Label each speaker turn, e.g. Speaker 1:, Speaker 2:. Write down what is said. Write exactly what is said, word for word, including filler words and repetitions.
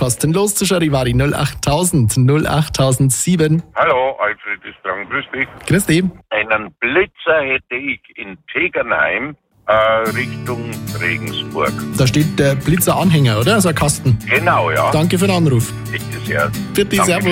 Speaker 1: kostenlos zu Charivari null achttausend null achttausendsieben.
Speaker 2: Hallo, Alfred ist dran, grüß dich.
Speaker 1: Grüß dich.
Speaker 2: Einen Blitzer hätte ich in Tegernheim äh, Richtung Regensburg.
Speaker 1: Da steht der Blitzer-Anhänger, oder? Also ein Kasten.
Speaker 2: Genau, ja.
Speaker 1: Danke für den Anruf.
Speaker 2: Bitte sehr.
Speaker 1: Bitte,
Speaker 2: Danke.
Speaker 1: servus.